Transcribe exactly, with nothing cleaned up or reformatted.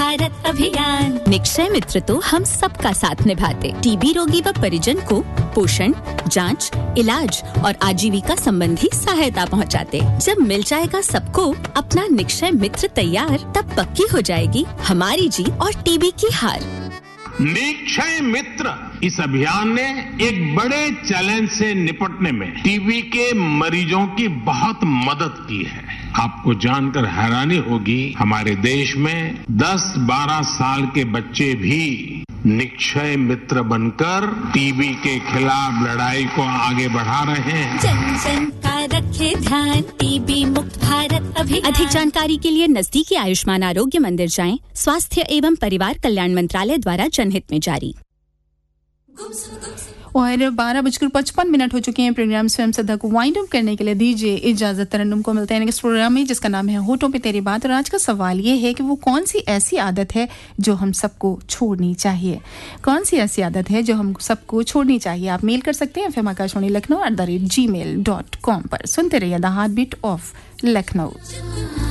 भारत अभियान। निक्षय मित्र तो हम सबका साथ निभाते, टीबी रोगी व परिजन को पोषण, जांच, इलाज और आजीविका संबंधी सहायता पहुंचाते। जब मिल जाएगा सबको अपना निक्षय मित्र तैयार, तब पक्की हो जाएगी हमारी जीत और टीबी की हार। निक्षय मित्र इस अभियान ने एक बड़े चैलेंज से निपटने में टीबी के मरीजों की बहुत मदद की है। आपको जानकर हैरानी होगी, हमारे देश में दस बारह साल के बच्चे भी निक्षय मित्र बनकर टीबी के खिलाफ लड़ाई को आगे बढ़ा रहे हैं। जन जन का रखे ध्यान, टीबी मुक्त भारत अभियान। अधिक जानकारी के लिए नजदीकी आयुष्मान आरोग्य मंदिर जाएं। स्वास्थ्य एवं परिवार कल्याण मंत्रालय द्वारा जनहित में जारी। और बारह बजकर पचपन मिनट हो चुके हैं। प्रोग्राम स्वयं सदा को वाइंड अप करने के लिए दीजिए इजाजत। तरन्नुम को मिलते हैं इस प्रोग्राम में जिसका नाम है होठों पे तेरी बात। और आज का सवाल ये है कि वो कौन सी ऐसी आदत है जो हम सबको छोड़नी चाहिए। कौन सी ऐसी आदत है जो हम सबको छोड़नी चाहिए। आप मेल कर सकते हैं F M Akashvani Lucknow at the rate ji mail dot com पर। सुनते रहिए the heart beat of Lucknow.